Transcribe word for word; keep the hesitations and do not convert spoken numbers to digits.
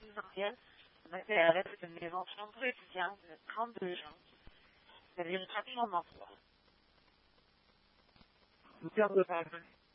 douze ans. On a fait arrêt, c'est une maison de chambre étudiante de trente-deux chambres. C'est une pratique en emploi. Une carte de famille.